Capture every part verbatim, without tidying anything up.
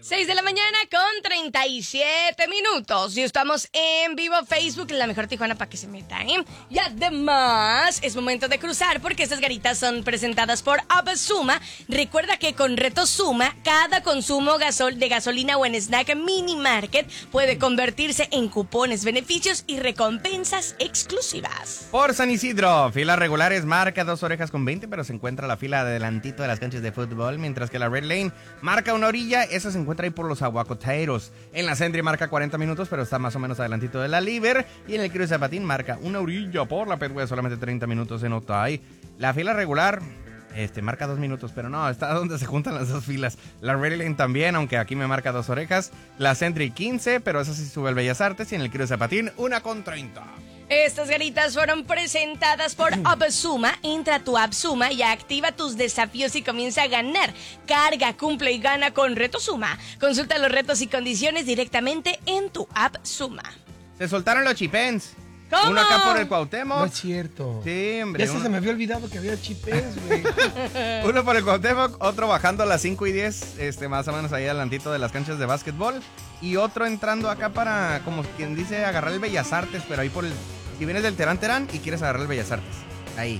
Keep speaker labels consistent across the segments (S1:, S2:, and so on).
S1: seis de la mañana con treinta y siete minutos. Y estamos en vivo Facebook, La Mejor Tijuana, para que se metan, ¿eh? Y además, es momento de cruzar porque estas garitas son presentadas por AppSuma. Recuerda que con Reto Suma, cada consumo gasol de gasolina o en Snack Mini Market puede convertirse en cupones, beneficios y recompensas exclusivas.
S2: Por San Isidro, filas regulares marca dos orejas con veinte, pero se encuentra la fila adelantito de las canchas de fútbol, mientras que la Red Lane marca una orilla, esa se encuentra ahí por los aguacoteros. En la Sendri marca cuarenta minutos, pero está más o menos adelantito de la Liber. Y en el Cruz Zapatín marca una orilla por la Pedway, solamente treinta minutos en Otay. La fila regular este, marca dos minutos, pero no, está donde se juntan las dos filas. La Red Lane también, aunque aquí me marca dos orejas. La Sendri quince, pero esa sí sube el Bellas Artes. Y en el Cruz Zapatín, una con treinta.
S1: Estas garitas fueron presentadas por AppSuma. Entra a tu AppSuma y activa tus desafíos y comienza a ganar. Carga, cumple y gana con Reto Suma. Consulta los retos y condiciones directamente en tu AppSuma.
S2: Se soltaron los chipens.
S1: ¿Cómo?
S2: Uno acá por el Cuauhtémoc.
S3: No es cierto.
S2: Sí, hombre.
S3: Ya se,
S2: uno...
S3: se me había olvidado que había chipens, güey.
S2: Uno por el Cuauhtémoc, otro bajando a las cinco y diez, este, más o menos ahí adelantito de las canchas de básquetbol. Y otro entrando acá para, como quien dice, agarrar el Bellas Artes, pero ahí por el... Si vienes del Terán Terán y quieres agarrar el Bellas Artes. Ahí.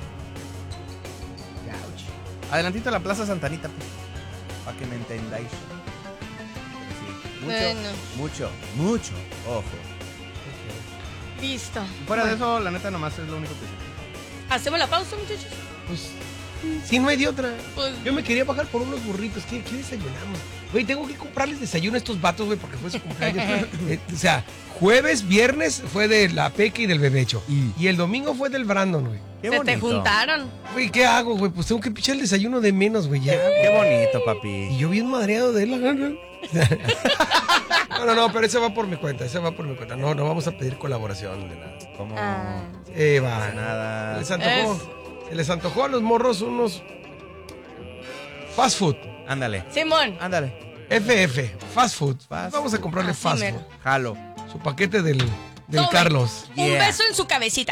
S2: Ouch. Adelantito de la Plaza Santanita, pues. Para que me entendáis. Sí. Mucho,
S1: Bueno.
S2: mucho, mucho ojo.
S1: Listo.
S2: Y fuera
S1: Bueno.
S2: de eso, la neta, nomás es lo único que sé.
S1: ¿Hacemos la pausa, muchachos?
S3: Pues, sí, no hay de otra.
S1: Pues-
S3: Yo me quería bajar por unos burritos. ¿Qué, qué desayunamos? Güey, tengo que comprarles desayuno a estos vatos, güey, porque fue su cumpleaños. Eh, o sea, jueves, viernes fue de la Peque y del Bebecho. Y, y el domingo fue del Brandon, güey.
S2: Qué
S1: Se
S2: bonito.
S1: te juntaron.
S3: Güey, ¿qué hago, güey? Pues tengo que pichar el desayuno de menos, güey, ya.
S2: Qué bonito,
S3: Y
S2: papi.
S3: yo bien madreado de él. No, no, no, pero ese va por mi cuenta, ese va por mi cuenta. No, no vamos a pedir colaboración de nada.
S2: ¿Cómo?
S1: Ah.
S3: Eh, va.
S2: Nada.
S3: Se les antojó, se les antojó a los morros unos fast food.
S2: Ándale.
S1: Simón.
S2: Ándale.
S3: F F, fast food.
S2: Fast
S3: Vamos a comprarle
S1: Así
S3: fast
S1: mero.
S3: food.
S2: Jalo.
S3: Su paquete del, del
S1: Tome.
S3: Carlos.
S1: Un
S2: Yeah.
S1: beso en su cabecita.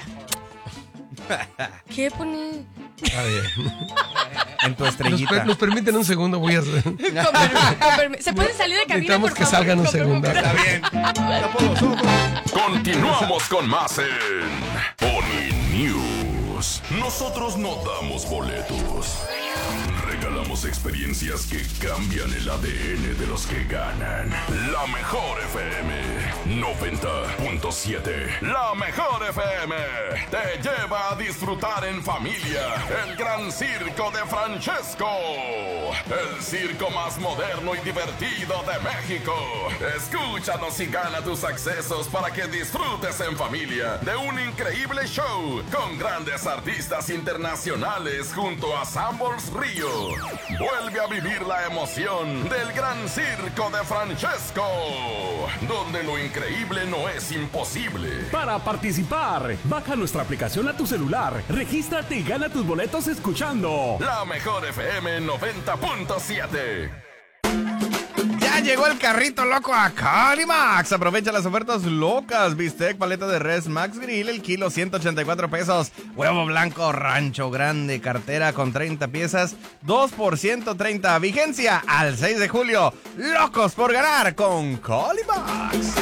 S1: ¿Qué pone?
S3: Está bien.
S2: En tu
S3: Nos,
S2: estrellita.
S3: per- nos permiten un segundo, voy a hacer.
S1: Con permi- con permi- ¿Se pueden salir de cabina,
S3: Necesitamos
S1: por
S3: que
S1: favor?
S3: salgan un
S1: Con
S3: segundo.
S1: permiso.
S2: Está bien. Tapo los ojos.
S4: Continuamos con más en Pony News. Nosotros no damos boletos. Regalamos experiencias que cambian el A D N de los que ganan. La Mejor F M noventa punto siete. La Mejor F M te lleva a disfrutar en familia el Gran Circo de Francesco. El circo más moderno y divertido de México. Escúchanos y gana tus accesos para que disfrutes en familia de un increíble show con grandes artistas internacionales junto a Sambors Río. Vuelve a vivir la emoción del Gran Circo de Francesco, donde lo increíble no es imposible.
S5: Para participar, baja nuestra aplicación a tu celular, regístrate y gana tus boletos escuchando
S4: La Mejor F M noventa punto siete.
S2: Ya llegó el carrito loco a Calimax. Aprovecha las ofertas locas. Bistec, paleta de res Max Grill, el kilo ciento ochenta y cuatro pesos. Huevo blanco rancho grande, cartera con treinta piezas, dos por ciento treinta. Vigencia al seis de julio. Locos por ganar con Calimax.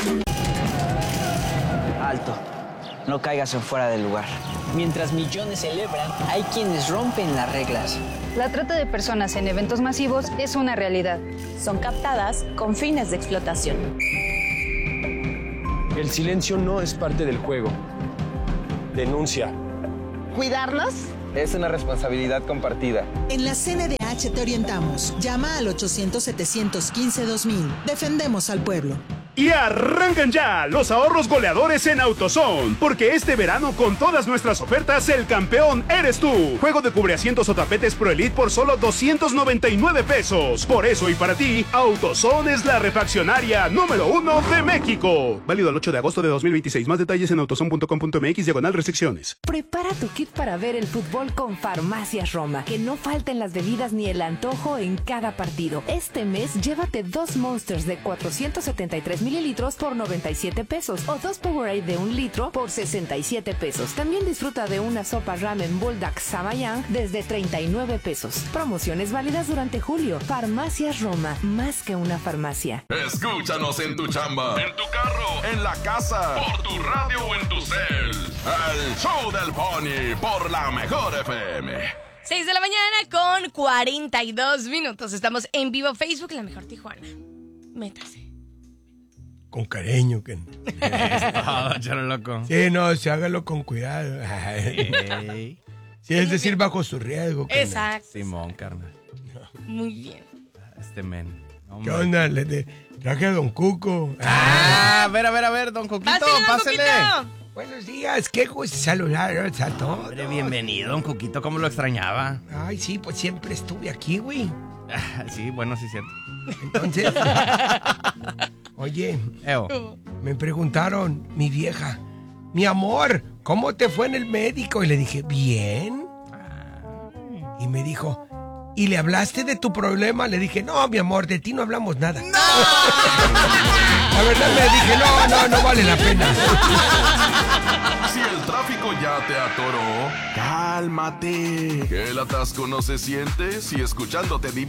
S6: Alto, no caigas en fuera del lugar. Mientras millones celebran, hay quienes rompen las reglas.
S7: La trata de personas en eventos masivos es una realidad.
S8: Son captadas con fines de explotación.
S9: El silencio no es parte del juego. Denuncia.
S10: ¿Cuidarlos?
S11: Es una responsabilidad compartida.
S10: En la C N D H te orientamos. Llama al ochocientos, setecientos quince, dos mil. Defendemos al pueblo.
S12: Y arrancan ya los ahorros goleadores en AutoZone, porque este verano con todas nuestras ofertas el campeón eres tú. Juego de cubreasientos o tapetes Pro Elite por solo doscientos noventa y nueve pesos. Por eso y para ti, AutoZone es la refaccionaria número uno de México. Válido el ocho de agosto de dos mil veintiséis. Más detalles en autozone punto com punto m x diagonal restricciones.
S13: Prepara tu kit para ver el fútbol con Farmacias Roma. Que no falten las bebidas ni el antojo en cada partido. Este mes llévate dos Monsters de cuatrocientos setenta y tres quinientos mililitros por noventa y siete pesos o dos Powerade de un litro por sesenta y siete pesos. También disfruta de una sopa ramen Buldak Sabayang desde treinta y nueve pesos. Promociones válidas durante julio. Farmacias Roma, más que una farmacia.
S4: Escúchanos en tu chamba, en tu carro, en la casa, por tu radio o en tu cel. El show del Pony por la mejor F M.
S1: seis de la mañana con cuarenta y dos minutos. Estamos en vivo Facebook, La Mejor Tijuana. Métase.
S3: Con cariño. Que...
S2: Es todo, charo loco.
S3: Sí, no, se hágalo con cuidado.
S2: Hey.
S3: Sí, es decir, bajo su riesgo. Carnal.
S1: Exacto.
S2: Simón, carnal.
S1: Muy bien.
S2: Este men.
S3: ¿Qué onda? Le de... traje a Don Cuco.
S2: Ah, a ver, a ver, a ver, Don Cuquito,
S1: Pásale, don
S2: pásele.
S1: Cuquito.
S3: Buenos días, qué gusto saludaros a todos.
S2: Hombre, bienvenido, Don Cuquito, ¿cómo lo extrañaba?
S3: Ay, sí, pues siempre estuve aquí, güey.
S2: Sí, bueno, sí, cierto.
S3: Entonces, oye,
S2: Eo.
S3: me preguntaron, mi vieja, mi amor, ¿cómo te fue en el médico? Y le dije, bien. Y me dijo, ¿y le hablaste de tu problema? Le dije, no, mi amor, de ti no hablamos nada. ¡No! La verdad le dije, no, no, no vale la pena.
S4: Si el tráfico ya te atoró, cálmate. Que el atasco no se siente si escuchándote diviertes.